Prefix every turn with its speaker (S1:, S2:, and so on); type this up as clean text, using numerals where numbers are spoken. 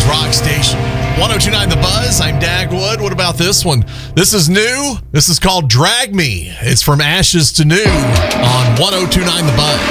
S1: City's rock station. 102.9 The Buzz. I'm Dagwood. What about this one? This is new. This is called Drag Me. It's from Ashes to New on 102.9 The Buzz.